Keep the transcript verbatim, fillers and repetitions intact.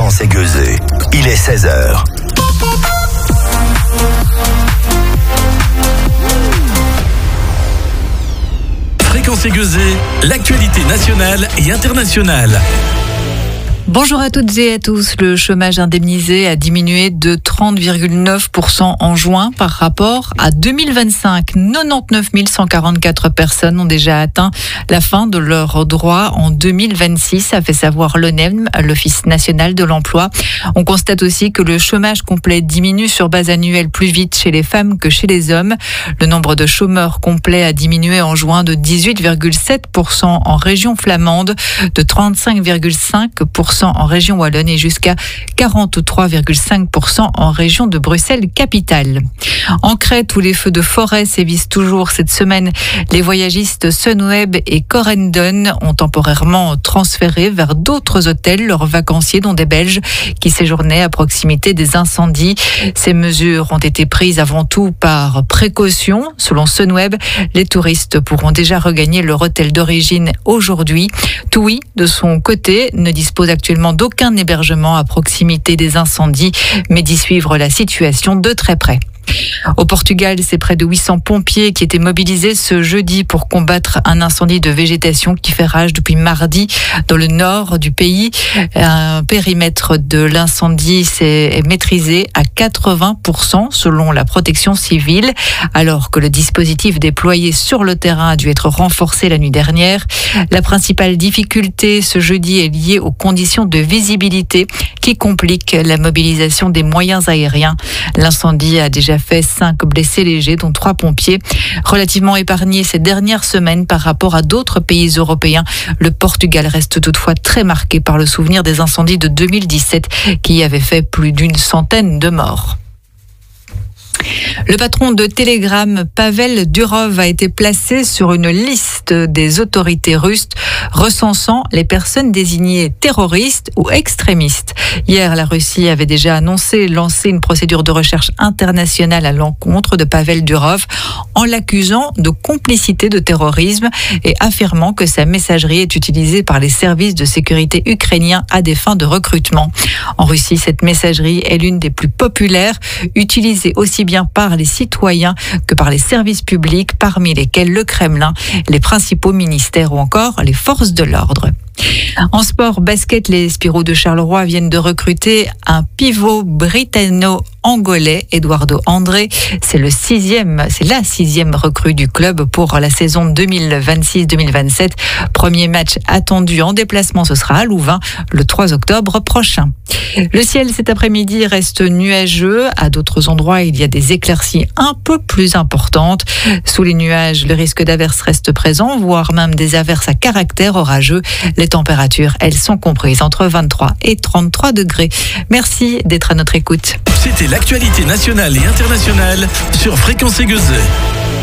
Fréquence Aiguezée. Il est seize heures. Fréquence Aiguezée, l'actualité nationale et internationale. Bonjour à toutes et à tous. Le chômage indemnisé a diminué de trente virgule neuf pour cent en juin par rapport à deux mille vingt-cinq. quatre-vingt-dix-neuf mille cent quarante-quatre personnes ont déjà atteint la fin de leurs droits en deux mille vingt-six, a fait savoir l'O N E M, l'Office national de l'emploi. On constate aussi que le chômage complet diminue sur base annuelle plus vite chez les femmes que chez les hommes. Le nombre de chômeurs complets a diminué en juin de dix-huit virgule sept pour cent en région flamande, de trente-cinq virgule cinq pour cent en région wallonne et jusqu'à quarante-trois virgule cinq pour cent en région de Bruxelles-Capitale. En Crète, où les feux de forêt sévissent toujours cette semaine, les voyagistes Sunweb et Corendon ont temporairement transféré vers d'autres hôtels leurs vacanciers, dont des Belges qui séjournaient à proximité des incendies. Ces mesures ont été prises avant tout par précaution. Selon Sunweb, les touristes pourront déjà regagner leur hôtel d'origine aujourd'hui. TUI, de son côté, ne dispose actuellement d'aucun hébergement à proximité des incendies, mais d'y suivre la situation de très près. Au Portugal, c'est près de huit cents pompiers qui étaient mobilisés ce jeudi pour combattre un incendie de végétation qui fait rage depuis mardi dans le nord du pays. Un périmètre de l'incendie s'est maîtrisé à quatre-vingts pour cent selon la protection civile, alors que le dispositif déployé sur le terrain a dû être renforcé la nuit dernière. La principale difficulté ce jeudi est liée aux conditions de visibilité qui compliquent la mobilisation des moyens aériens. L'incendie a déjà fait cinq blessés légers, dont trois pompiers. Relativement épargnés ces dernières semaines par rapport à d'autres pays européens, le Portugal reste toutefois très marqué par le souvenir des incendies de deux mille dix-sept qui avaient fait plus d'une centaine de morts. Le patron de Telegram, Pavel Durov, a été placé sur une liste des autorités russes recensant les personnes désignées terroristes ou extrémistes. Hier, la Russie avait déjà annoncé lancer une procédure de recherche internationale à l'encontre de Pavel Durov en l'accusant de complicité de terrorisme et affirmant que sa messagerie est utilisée par les services de sécurité ukrainiens à des fins de recrutement. En Russie, cette messagerie est l'une des plus populaires, utilisée aussi bien par les citoyens que par les services publics, parmi lesquels le Kremlin, les principaux ministères ou encore les forces de l'ordre. En sport basket, les Spirou de Charleroi viennent de recruter un pivot britanno-angolais, Eduardo André. C'est le sixième, c'est la sixième recrue du club pour la saison deux mille vingt-six deux mille vingt-sept. Premier match attendu en déplacement, ce sera à Louvain le trois octobre prochain. Le ciel cet après-midi reste nuageux. À d'autres endroits, il y a des éclaircies un peu plus importantes. Sous les nuages, le risque d'averses reste présent, voire même des averses à caractère orageux. Les températures, elles sont comprises entre vingt-trois et trente-trois degrés. Merci d'être à notre écoute. C'était l'actualité nationale et internationale sur Fréquence Aiguezée.